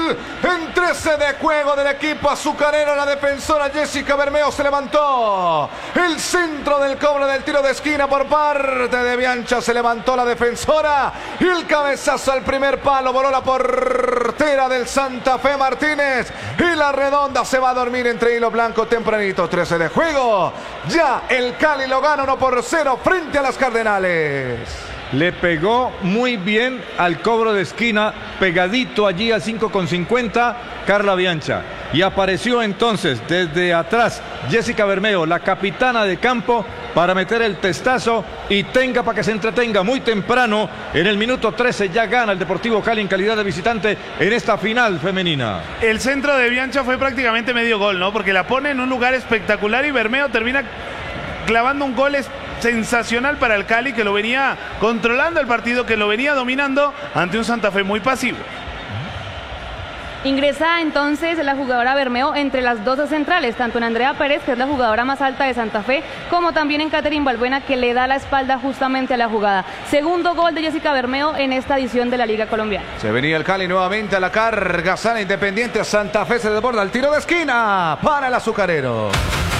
En 13 de juego del equipo azucarero, la defensora Jessica Bermeo se levantó. El centro del cobro del tiro de esquina por parte de Biancha. Se levantó la defensora. Y el cabezazo al primer palo. Voló la portera del Santa Fe Martínez. Y la redonda se va a dormir entre hilo blanco tempranito. 13 de juego. Ya el Cali lo gana 1-0 frente a las Cardenales. Le pegó muy bien al cobro de esquina, pegadito allí al 5,50, Carla Biancha. Y apareció entonces desde atrás Jessica Bermeo, la capitana de campo, para meter el testazo y tenga para que se entretenga muy temprano. En el minuto 13 ya gana el Deportivo Cali en calidad de visitante en esta final femenina. El centro de Biancha fue prácticamente medio gol, ¿no? Porque la pone en un lugar espectacular y Bermeo termina clavando un gol sensacional para el Cali, que lo venía controlando el partido, que lo venía dominando ante un Santa Fe muy pasivo. Ingresa entonces la jugadora Bermeo entre las dos centrales, tanto en Andrea Pérez, que es la jugadora más alta de Santa Fe, como también en Catherine Balbuena, que le da la espalda justamente a la jugada. Segundo gol de Jessica Bermeo en esta edición de la Liga Colombiana. Se venía el Cali nuevamente a la carga, sale Independiente, Santa Fe se desborda el tiro de esquina para el azucarero.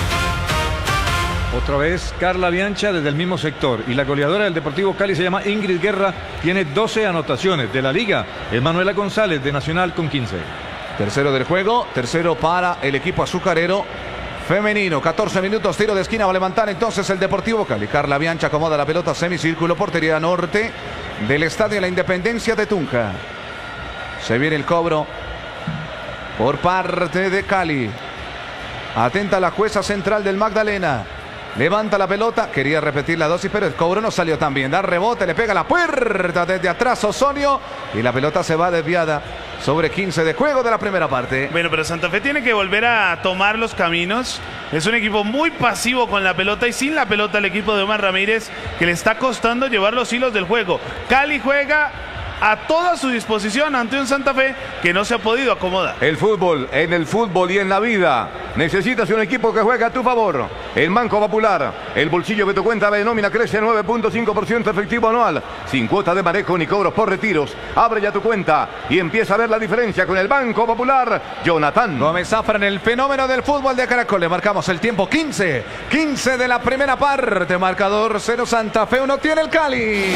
Otra vez Carla Biancha desde el mismo sector. Y la goleadora del Deportivo Cali se llama Ingrid Guerra. Tiene 12 anotaciones. De la Liga es Manuela González de Nacional con 15. Tercero del juego. Tercero para el equipo azucarero femenino. 14 minutos. Tiro de esquina. Va a levantar entonces el Deportivo Cali. Carla Biancha acomoda la pelota. Semicírculo. Portería norte del Estadio La Independencia de Tunja. Se viene el cobro por parte de Cali. Atenta la jueza central del Magdalena. Levanta la pelota, quería repetir la dosis, pero el cobro no salió tan bien. Da rebote, le pega la puerta desde atrás Osorio y la pelota se va desviada sobre 15 de juego de la primera parte. Bueno, pero Santa Fe tiene que volver a tomar los caminos. Es un equipo muy pasivo con la pelota y sin la pelota el equipo de Omar Ramírez, que le está costando llevar los hilos del juego. Cali juega a toda su disposición ante un Santa Fe que no se ha podido acomodar. El fútbol, en el fútbol y en la vida, necesitas un equipo que juegue a tu favor. El Banco Popular, el bolsillo de tu cuenta de nómina crece 9.5% efectivo anual, sin cuota de manejo ni cobros por retiros. Abre ya tu cuenta y empieza a ver la diferencia con el Banco Popular. Jonathan Gómez Zafra en el fenómeno del fútbol de Caracol. Le marcamos el tiempo 15 de la primera parte. Marcador 0 Santa Fe 1 tiene el Cali.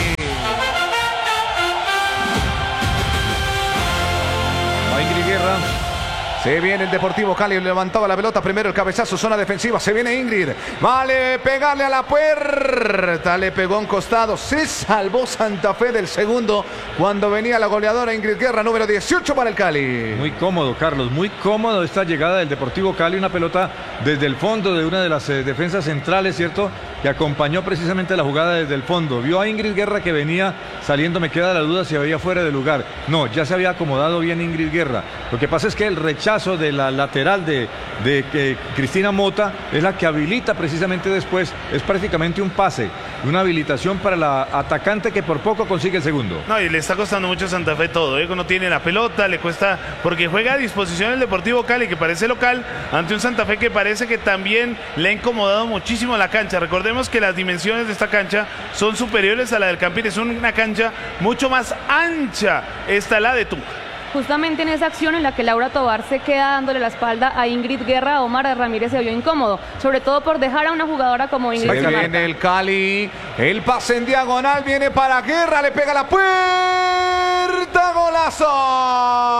Ingrid Guerra. Se viene el Deportivo Cali, levantaba la pelota, primero el cabezazo, zona defensiva, se viene Ingrid, vale pegarle a la puerta, le pegó a un costado, se salvó Santa Fe del segundo cuando venía la goleadora Ingrid Guerra, número 18 para el Cali. Muy cómodo, Carlos, muy cómodo esta llegada del Deportivo Cali, una pelota desde el fondo de una de las defensas centrales, ¿cierto?, que acompañó precisamente la jugada desde el fondo. Vio a Ingrid Guerra que venía saliendo, me queda la duda si había fuera de lugar. No, ya se había acomodado bien Ingrid Guerra. Lo que pasa es que el rechazo de la lateral de Cristina Mota es la que habilita precisamente después, es prácticamente un pase, una habilitación para la atacante que por poco consigue el segundo. No, y le está costando mucho a Santa Fe todo, ¿eh? No tiene la pelota, le cuesta, porque juega a disposición el Deportivo Cali, que parece local, ante un Santa Fe que parece que también le ha incomodado muchísimo la cancha. Recordemos que las dimensiones de esta cancha son superiores a la del Campín, es una cancha mucho más ancha, esta la de Tunja. Justamente en esa acción en la que Laura Tovar se queda dándole la espalda a Ingrid Guerra, Omar Ramírez se vio incómodo, sobre todo por dejar a una jugadora como Ingrid. Se viene el Cali, el pase en diagonal, viene para Guerra, le pega la puerta, golazo.